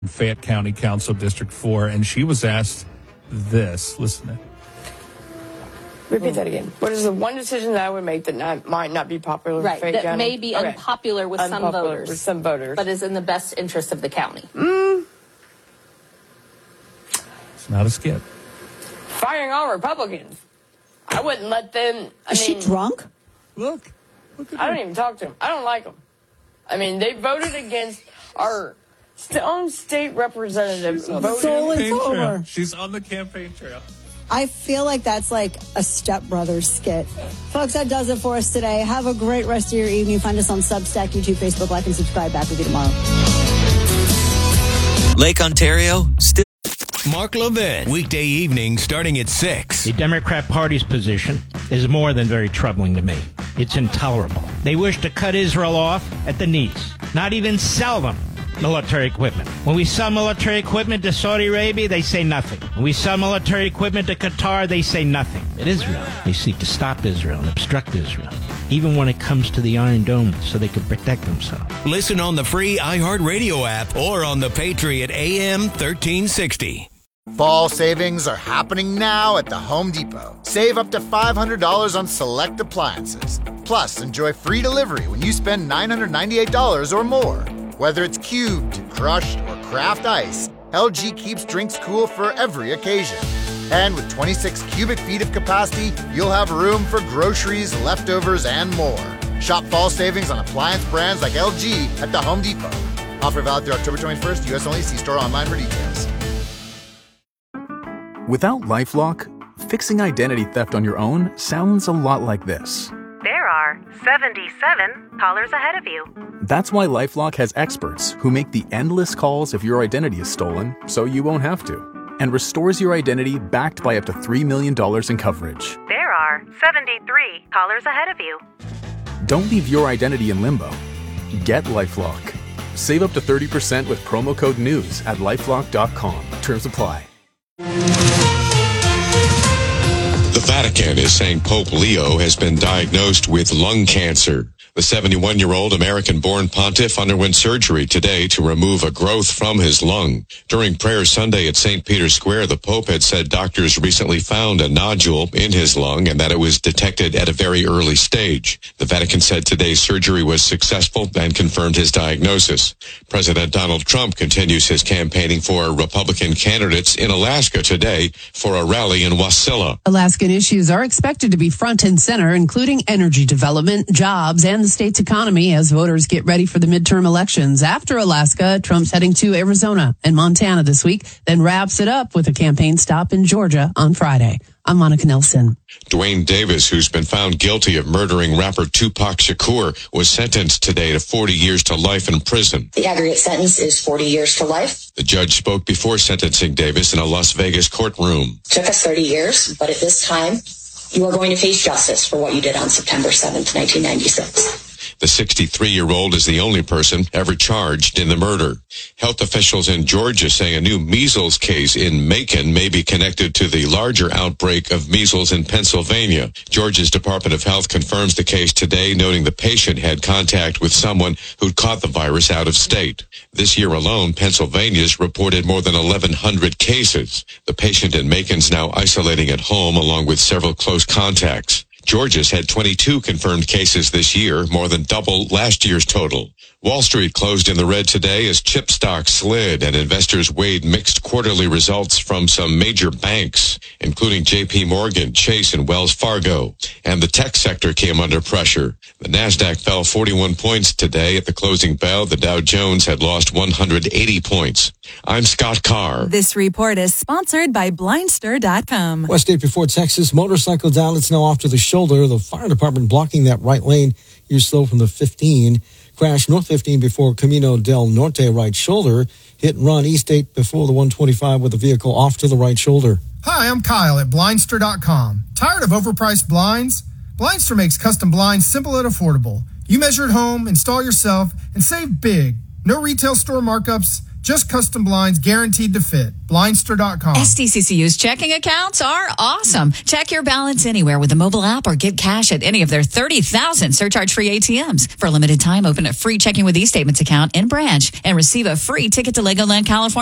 Fayette County Council District 4, and she was asked this. Listen to it. Repeat that again. What is the one decision that I would make that might not be popular with Fayette that County? may be unpopular with some voters. But is in the best interest of the county. It's not a skip. Firing all Republicans. I wouldn't let them. Is she drunk? Look at I don't even talk to them. I don't like them. I mean, they voted against our own state representative. She's on the campaign trail. I feel like that's like a Step Brothers skit. Folks, that does it for us today. Have a great rest of your evening. Find us on Substack, YouTube, Facebook, like, and subscribe. Back with you tomorrow. Lake Ontario, still. Mark Levin, weekday evening starting at 6. The Democrat Party's position is more than very troubling to me. It's intolerable. They wish to cut Israel off at the knees, not even sell them military equipment. When we sell military equipment to Saudi Arabia, they say nothing. When we sell military equipment to Qatar, they say nothing. At Israel, they seek to stop Israel and obstruct Israel, even when it comes to the Iron Dome, so they can protect themselves. Listen on the free iHeartRadio app or on the Patriot AM 1360. Fall savings are happening now at the Home Depot. Save up to $500 on select appliances. Plus, enjoy free delivery when you spend $998 or more. Whether it's cubed, crushed, or craft ice, LG keeps drinks cool for every occasion. And with 26 cubic feet of capacity, you'll have room for groceries, leftovers, and more. Shop fall savings on appliance brands like LG at the Home Depot. Offer valid through October 21st, U.S. only. See store online for details. Without LifeLock, fixing identity theft on your own sounds a lot like this. There are 77 callers ahead of you. That's why LifeLock has experts who make the endless calls if your identity is stolen, so you won't have to, and restores your identity backed by up to $3 million in coverage. There are 73 callers ahead of you. Don't leave your identity in limbo. Get LifeLock. Save up to 30% with promo code NEWS at LifeLock.com. Terms apply. The Vatican is saying Pope Leo has been diagnosed with lung cancer. The 71-year-old American-born pontiff underwent surgery today to remove a growth from his lung. During prayer Sunday at St. Peter's Square, the Pope had said doctors recently found a nodule in his lung and that it was detected at a very early stage. The Vatican said today's surgery was successful and confirmed his diagnosis. President Donald Trump continues his campaigning for Republican candidates in Alaska today for a rally in Wasilla. Alaskan issues are expected to be front and center, including energy development, jobs, and the state's economy as voters get ready for the midterm elections. After Alaska, Trump's heading to Arizona and Montana this week, then wraps it up with a campaign stop in Georgia on Friday. I'm Monica Nelson. Dwayne Davis, who's been found guilty of murdering rapper Tupac Shakur, was sentenced today to 40 years to life in prison. The aggregate sentence is 40 years to life. The judge spoke before sentencing Davis in a Las Vegas courtroom. It took us 30 years, but at this time, you are going to face justice for what you did on September 7th, 1996. The 63-year-old is the only person ever charged in the murder. Health officials in Georgia say a new measles case in Macon may be connected to the larger outbreak of measles in Pennsylvania. Georgia's Department of Health confirms the case today, noting the patient had contact with someone who'd caught the virus out of state. This year alone, Pennsylvania's reported more than 1,100 cases. The patient in Macon's now isolating at home along with several close contacts. Georgia's had 22 confirmed cases this year, more than double last year's total. Wall Street closed in the red today as chip stocks slid and investors weighed mixed quarterly results from some major banks, including J.P. Morgan, Chase, and Wells Fargo. And the tech sector came under pressure. The Nasdaq fell 41 points today at the closing bell. The Dow Jones had lost 180 points. I'm Scott Carr. This report is sponsored by Blindster.com. West 84 Texas, motorcycle down. It's now off to the shoulder. The fire department blocking that right lane. You're slow from the 15. Crash north 15 before Camino del Norte right shoulder. Hit and run East 8 before the 125 with the vehicle off to the right shoulder. Hi, I'm Kyle at Blindster.com. Tired of overpriced blinds? Blindster makes custom blinds simple and affordable. You measure at home, install yourself, and save big. No retail store markups, Just custom blinds guaranteed to fit. Blindster.com. SDCCU's checking accounts are awesome. Check your balance anywhere with the mobile app or get cash at any of their 30,000 surcharge-free ATMs. For a limited time, open a free Checking with E-Statements account in branch and receive a free ticket to Legoland, California